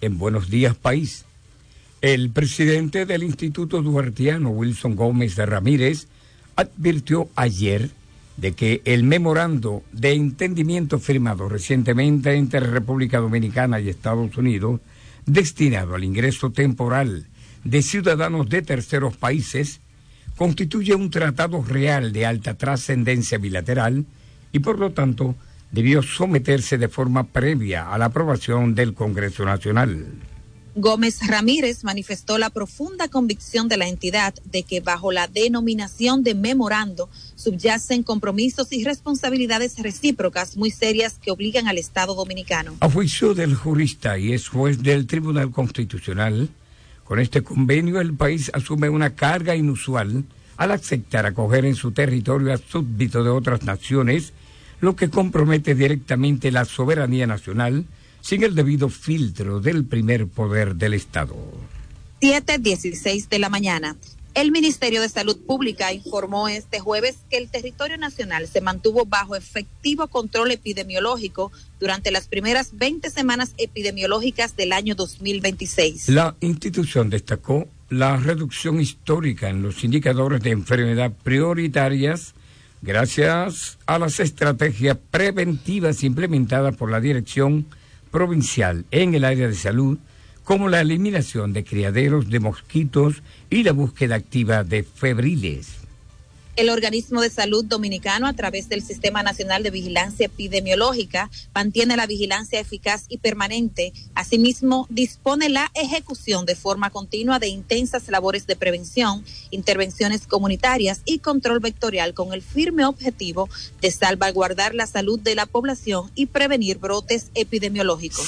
en Buenos Días País. El presidente del Instituto Duartiano, Wilson Gómez de Ramírez, advirtió ayer de que el memorando de entendimiento firmado recientemente entre República Dominicana y Estados Unidos, destinado al ingreso temporal de ciudadanos de terceros países, constituye un tratado real de alta trascendencia bilateral y, por lo tanto, debió someterse de forma previa a la aprobación del Congreso Nacional. Gómez Ramírez manifestó la profunda convicción de la entidad de que bajo la denominación de memorando subyacen compromisos y responsabilidades recíprocas muy serias que obligan al Estado dominicano. A juicio del jurista y ex juez del Tribunal Constitucional, con este convenio el país asume una carga inusual al aceptar acoger en su territorio a súbditos de otras naciones, lo que compromete directamente la soberanía nacional sin el debido filtro del primer poder del Estado. 7:16 de la mañana. El Ministerio de Salud Pública informó este jueves que el territorio nacional se mantuvo bajo efectivo control epidemiológico durante las primeras 20 semanas epidemiológicas del año 2026. La institución destacó la reducción histórica en los indicadores de enfermedad prioritarias gracias a las estrategias preventivas implementadas por la Dirección Provincial en el área de salud, como la eliminación de criaderos de mosquitos y la búsqueda activa de febriles. El organismo de salud dominicano, a través del Sistema Nacional de Vigilancia Epidemiológica, mantiene la vigilancia eficaz y permanente. Asimismo, dispone la ejecución de forma continua de intensas labores de prevención, intervenciones comunitarias y control vectorial con el firme objetivo de salvaguardar la salud de la población y prevenir brotes epidemiológicos.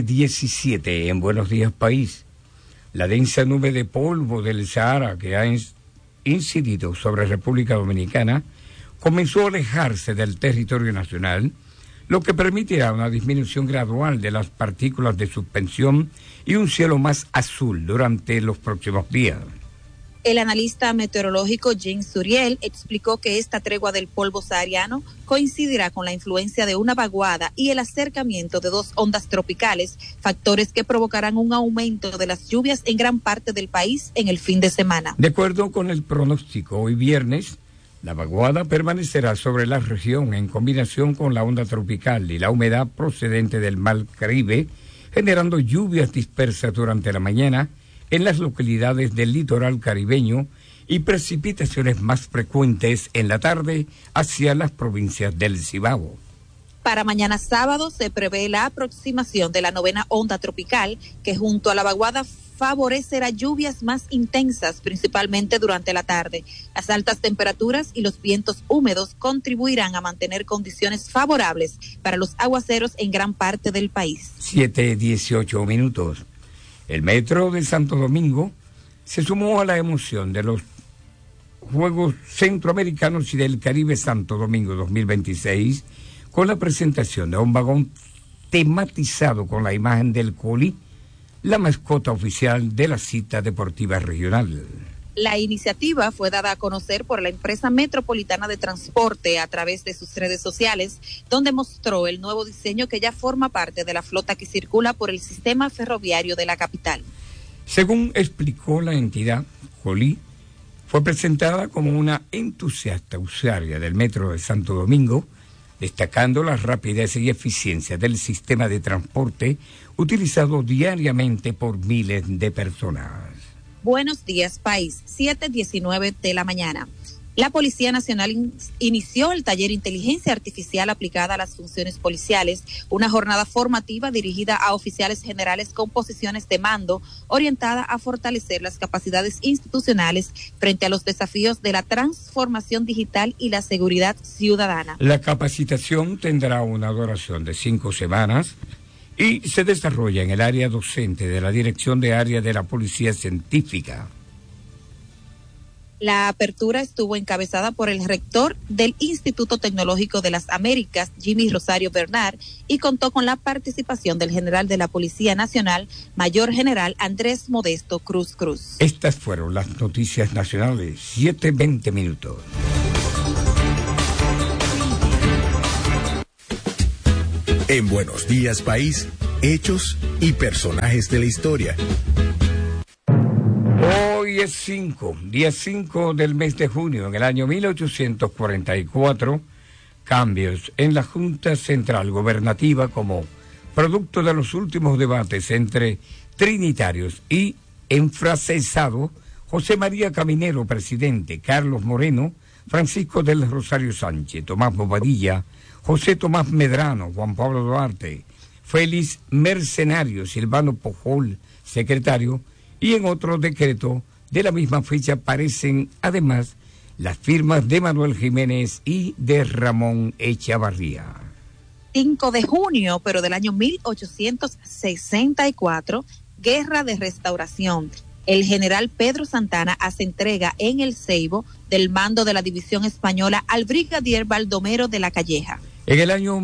7:17 en Buenos Días País. La densa nube de polvo del Sahara que ha incidido sobre República Dominicana comenzó a alejarse del territorio nacional, lo que permitirá una disminución gradual de las partículas de suspensión y un cielo más azul durante los próximos días. El analista meteorológico Jean Suriel explicó que esta tregua del polvo sahariano coincidirá con la influencia de una vaguada y el acercamiento de dos ondas tropicales, factores que provocarán un aumento de las lluvias en gran parte del país en el fin de semana. De acuerdo con el pronóstico, hoy viernes, la vaguada permanecerá sobre la región en combinación con la onda tropical y la humedad procedente del Mar Caribe, generando lluvias dispersas durante la mañana en las localidades del litoral caribeño y precipitaciones más frecuentes en la tarde hacia las provincias del Cibao. Para mañana sábado se prevé la aproximación de la novena onda tropical, que junto a la vaguada favorecerá lluvias más intensas, principalmente durante la tarde. Las altas temperaturas y los vientos húmedos contribuirán a mantener condiciones favorables para los aguaceros en gran parte del país. 7:18. El Metro de Santo Domingo se sumó a la emoción de los Juegos Centroamericanos y del Caribe Santo Domingo 2026 con la presentación de un vagón tematizado con la imagen del colí, la mascota oficial de la cita deportiva regional. La iniciativa fue dada a conocer por la empresa metropolitana de transporte a través de sus redes sociales, donde mostró el nuevo diseño que ya forma parte de la flota que circula por el sistema ferroviario de la capital. Según explicó la entidad, Colí fue presentada como una entusiasta usuaria del Metro de Santo Domingo, destacando la rapidez y eficiencia del sistema de transporte utilizado diariamente por miles de personas. Buenos días, país. 7:19 de la mañana. La Policía Nacional inició el taller Inteligencia Artificial aplicada a las funciones policiales, una jornada formativa dirigida a oficiales generales con posiciones de mando, orientada a fortalecer las capacidades institucionales frente a los desafíos de la transformación digital y la seguridad ciudadana. La capacitación tendrá una duración de 5 semanas y se desarrolla en el área docente de la Dirección de Área de la Policía Científica. La apertura estuvo encabezada por el rector del Instituto Tecnológico de las Américas, Jimmy Rosario Bernard, y contó con la participación del general de la Policía Nacional, Mayor General Andrés Modesto Cruz Cruz. Estas fueron las noticias nacionales, 7:20. En Buenos Días País, hechos y personajes de la historia. Hoy es día 5 del mes de junio, en el año 1844, cambios en la Junta Central Gobernativa como producto de los últimos debates entre trinitarios y enfrancesado, José María Caminero, presidente, Carlos Moreno, Francisco del Rosario Sánchez, Tomás Bobadilla, José Tomás Medrano, Juan Pablo Duarte, Félix Mercenario, Silvano Pujol, secretario, y en otro decreto de la misma fecha aparecen además las firmas de Manuel Jiménez y de Ramón Echavarría. 5 de junio, pero del año 1864, Guerra de Restauración. El general Pedro Santana hace entrega en El Ceibo del mando de la división española al brigadier Baldomero de la Calleja. En el año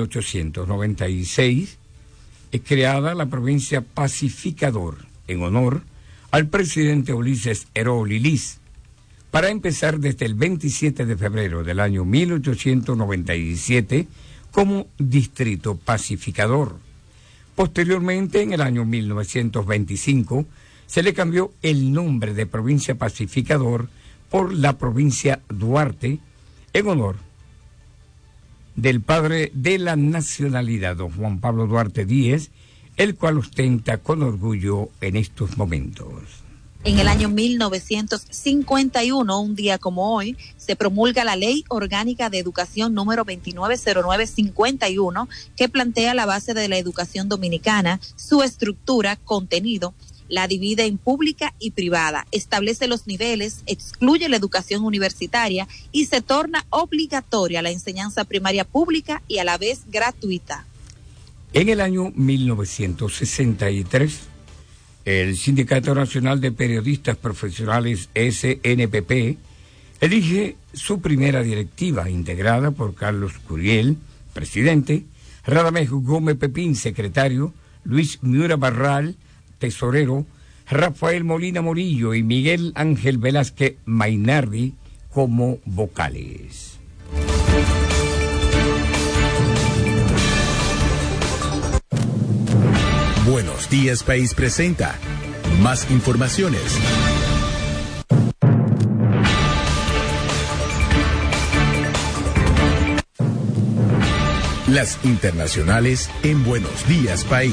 1896 es creada la provincia Pacificador en honor al presidente Ulises Heró Lilís, para empezar desde el 27 de febrero del año 1897 como distrito pacificador. Posteriormente, en el año 1925, se le cambió el nombre de provincia pacificador por la provincia Duarte, en honor del padre de la nacionalidad, don Juan Pablo Duarte Díez, el cual ostenta con orgullo en estos momentos. En el año 1951, un día como hoy, se promulga la Ley Orgánica de Educación número 290951, que plantea la base de la educación dominicana, su estructura, contenido, la divide en pública y privada, establece los niveles, excluye la educación universitaria y se torna obligatoria la enseñanza primaria pública y a la vez gratuita. En el año 1963, el Sindicato Nacional de Periodistas Profesionales SNPP elige su primera directiva, integrada por Carlos Curiel, presidente, Radamés Gómez Pepín, secretario, Luis Miura Barral, tesorero, Rafael Molina Morillo y Miguel Ángel Velázquez Mainardi como vocales. Buenos Días País presenta más informaciones. Las internacionales en Buenos Días País.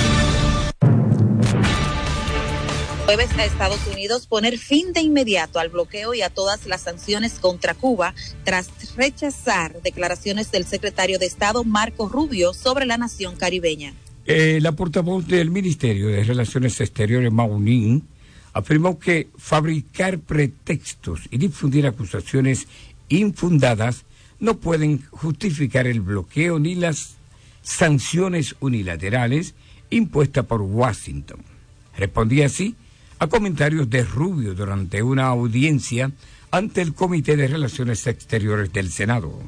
Jueves a Estados Unidos poner fin de inmediato al bloqueo y a todas las sanciones contra Cuba tras rechazar declaraciones del secretario de Estado Marco Rubio sobre la nación caribeña. La portavoz del Ministerio de Relaciones Exteriores, Mao Ning, afirmó que fabricar pretextos y difundir acusaciones infundadas no pueden justificar el bloqueo ni las sanciones unilaterales impuestas por Washington. Respondía así a comentarios de Rubio durante una audiencia ante el Comité de Relaciones Exteriores del Senado.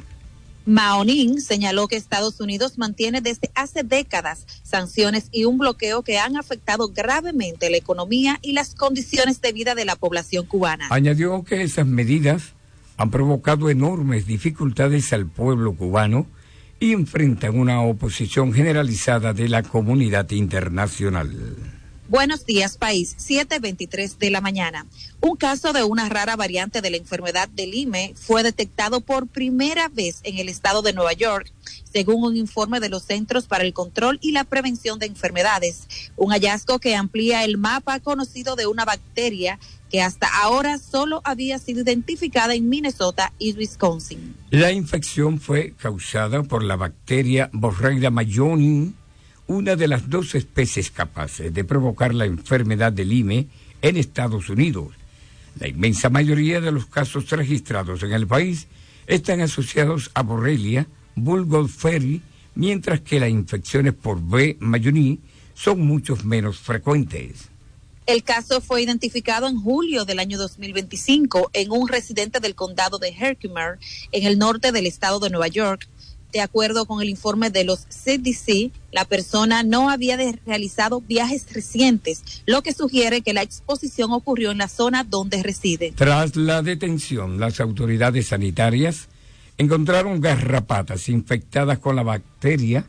Mao Ning señaló que Estados Unidos mantiene desde hace décadas sanciones y un bloqueo que han afectado gravemente la economía y las condiciones de vida de la población cubana. Añadió que esas medidas han provocado enormes dificultades al pueblo cubano y enfrentan una oposición generalizada de la comunidad internacional. Buenos días, país. 7:23 de la mañana. Un caso de una rara variante de la enfermedad del Lyme fue detectado por primera vez en el estado de Nueva York, según un informe de los Centros para el Control y la Prevención de Enfermedades. Un hallazgo que amplía el mapa conocido de una bacteria que hasta ahora solo había sido identificada en Minnesota y Wisconsin. La infección fue causada por la bacteria Borrelia mayoni, una de las 2 especies capaces de provocar la enfermedad del Lyme en Estados Unidos. La inmensa mayoría de los casos registrados en el país están asociados a Borrelia burgdorferi, mientras que las infecciones por B. mayoni son mucho menos frecuentes. El caso fue identificado en julio del año 2025 en un residente del condado de Herkimer, en el norte del estado de Nueva York. De acuerdo con el informe de los CDC, la persona no había realizado viajes recientes, lo que sugiere que la exposición ocurrió en la zona donde reside. Tras la detención, las autoridades sanitarias encontraron garrapatas infectadas con la bacteria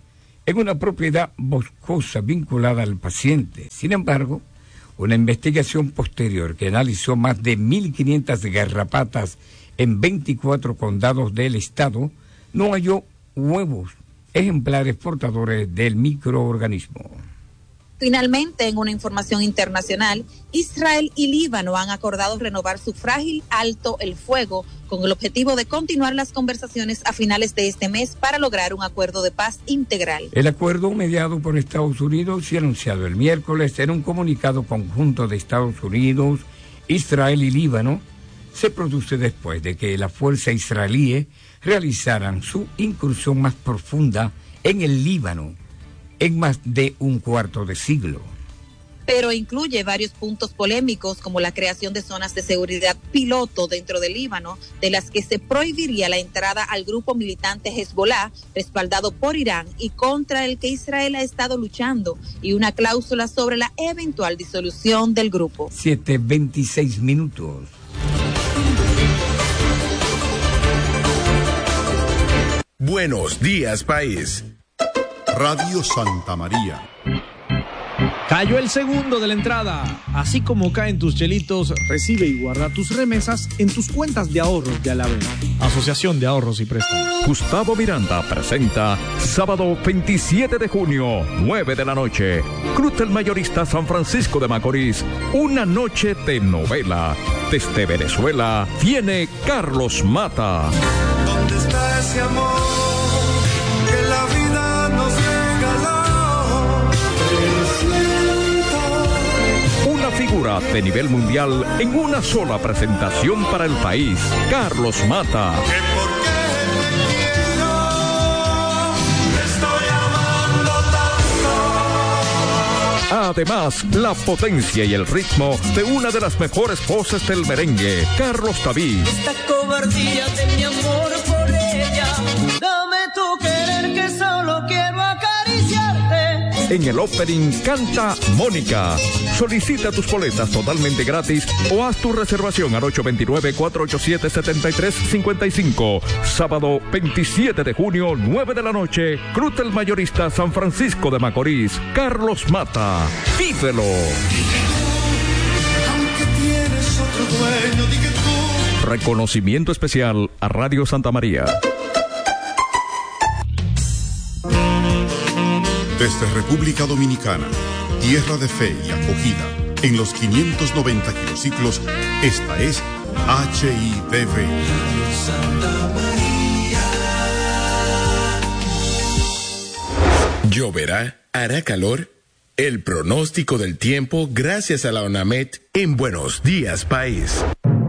en una propiedad boscosa vinculada al paciente. Sin embargo, una investigación posterior que analizó más de 1.500 garrapatas en 24 condados del estado no halló huevos, ejemplares portadores del microorganismo. Finalmente, en una información internacional, Israel y Líbano han acordado renovar su frágil alto el fuego con el objetivo de continuar las conversaciones a finales de este mes para lograr un acuerdo de paz integral. El acuerdo mediado por Estados Unidos y anunciado el miércoles en un comunicado conjunto de Estados Unidos, Israel y Líbano se produce después de que las fuerzas israelíes realizaran su incursión más profunda en el Líbano en más de un cuarto de siglo. Pero incluye varios puntos polémicos como la creación de zonas de seguridad piloto dentro del Líbano, de las que se prohibiría la entrada al grupo militante Hezbollah, respaldado por Irán y contra el que Israel ha estado luchando, y una cláusula sobre la eventual disolución del grupo. 7:26. Buenos días, país. Radio Santa María. Cayó el segundo de la entrada. Así como caen tus chelitos, recibe y guarda tus remesas en tus cuentas de ahorros de Alavés. Asociación de Ahorros y Préstamos. Gustavo Miranda presenta sábado 27 de junio, 9 de la noche. Club del Mayorista San Francisco de Macorís. Una noche de novela. Desde Venezuela viene Carlos Mata. ¿Dónde está ese amor que la vida nos regaló? Una figura de nivel mundial en una sola presentación para el país. Carlos Mata. Que porque te quiero, te estoy amando tanto. Además, la potencia y el ritmo de una de las mejores voces del merengue, Carlos David. Esta cobardía de mi amor por ella, dame tu querer que solo quiero acariciarte. En el opening canta Mónica. Solicita tus boletas totalmente gratis o haz tu reservación al 829-487-7355. Sábado 27 de junio, 9 de la noche, Cruz del Mayorista San Francisco de Macorís. Carlos Mata. Vívelo. Aunque tienes otro dueño, di que tú. Reconocimiento especial a Radio Santa María. Desde República Dominicana, tierra de fe y acogida, en los 590 kilociclos, esta es HIDV. ¿Lloverá? ¿Hará calor? El pronóstico del tiempo gracias a la ONAMED en Buenos Días, País.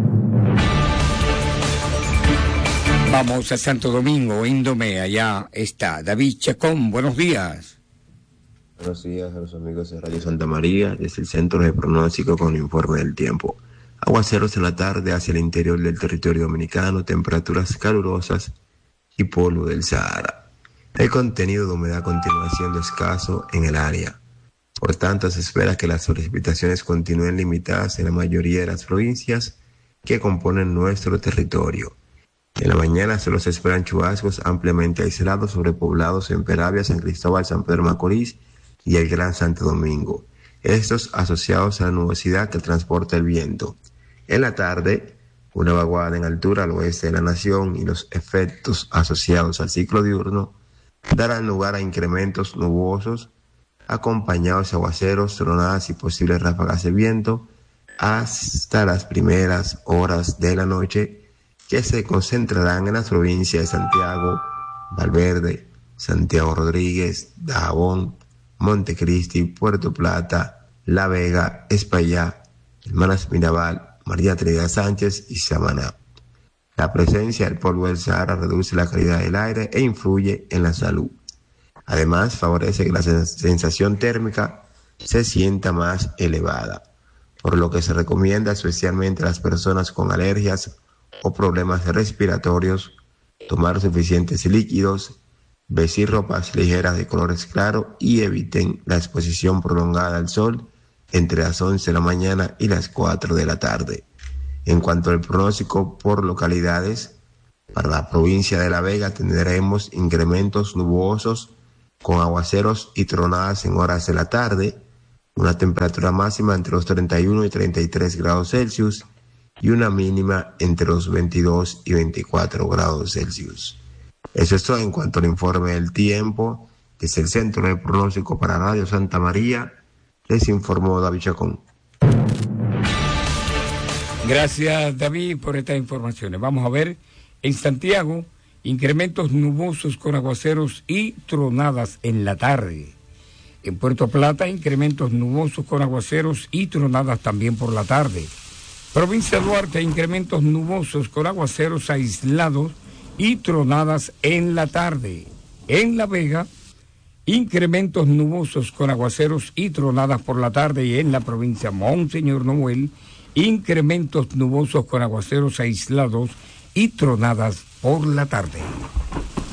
Vamos a Santo Domingo, Indomé, allá está David Chacón. Buenos días. Buenos días a los amigos de Radio Santa María, desde el Centro de Pronóstico con el informe del tiempo. Aguaceros en la tarde hacia el interior del territorio dominicano, temperaturas calurosas y polvo del Sahara. El contenido de humedad continúa siendo escaso en el área. Por tanto, se espera que las precipitaciones continúen limitadas en la mayoría de las provincias que componen nuestro territorio. En la mañana solo se esperan chubascos ampliamente aislados sobre poblados en Peravia, San Cristóbal, San Pedro Macorís y el Gran Santo Domingo, estos asociados a la nubosidad que transporta el viento. En la tarde, una vaguada en altura al oeste de la nación y los efectos asociados al ciclo diurno darán lugar a incrementos nubosos acompañados de aguaceros, tronadas y posibles ráfagas de viento hasta las primeras horas de la noche, que se concentrarán en las provincias de Santiago, Valverde, Santiago Rodríguez, Dajabón, Montecristi, Puerto Plata, La Vega, Espaillá, Hermanas Mirabal, María Trinidad Sánchez y Samaná. La presencia del polvo del Sahara reduce la calidad del aire e influye en la salud. Además, favorece que la sensación térmica se sienta más elevada, por lo que se recomienda especialmente a las personas con alergias o problemas respiratorios tomar suficientes líquidos, vestir ropas ligeras de colores claros y eviten la exposición prolongada al sol entre las 11 de la mañana y las 4 de la tarde. En cuanto al pronóstico por localidades, para la provincia de La Vega tendremos incrementos nubosos con aguaceros y tronadas en horas de la tarde, una temperatura máxima entre los 31 y 33 grados Celsius y una mínima entre los 22 y 24 grados Celsius. Eso es todo en cuanto al informe del tiempo. Desde el Centro de Pronóstico para Radio Santa María, les informó David Chacón. Gracias, David, por estas informaciones. Vamos a ver, en Santiago, incrementos nubosos con aguaceros y tronadas en la tarde. En Puerto Plata, incrementos nubosos con aguaceros y tronadas también por la tarde. Provincia de Duarte, incrementos nubosos con aguaceros aislados y tronadas en la tarde. En La Vega, incrementos nubosos con aguaceros y tronadas por la tarde. Y en la provincia Monseñor Noel, incrementos nubosos con aguaceros aislados y tronadas por la tarde.